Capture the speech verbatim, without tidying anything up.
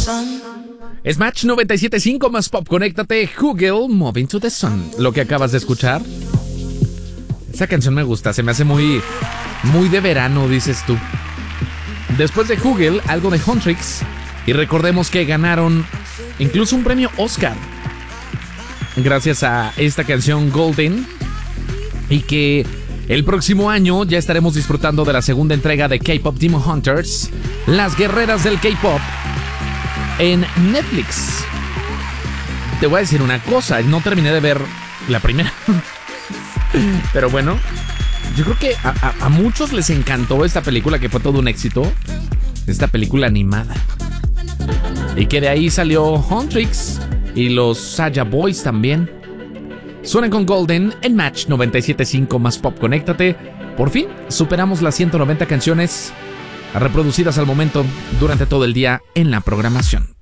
Es Match noventa y siete punto cinco más pop. Conéctate, Google, Moving to the Sun. Lo que acabas de escuchar. Esa canción me gusta, se me hace muy, muy de verano, dices tú. Después de Google, algo de Huntrix. Y recordemos que ganaron incluso un premio Oscar gracias a esta canción Golden. Y que el próximo año ya estaremos disfrutando de la segunda entrega de K-Pop Demon Hunters, las guerreras del K-Pop, en Netflix. Te voy a decir una cosa, no terminé de ver la primera. Pero bueno, yo creo que a, a, a muchos les encantó esta película, que fue todo un éxito. Esta película animada. Y que de ahí salió Huntrix y los Saja Boys también. Suenan con Golden en Match noventa y siete punto cinco más pop. Conéctate. Por fin superamos las ciento noventa canciones reproducidas al momento durante todo el día en la programación.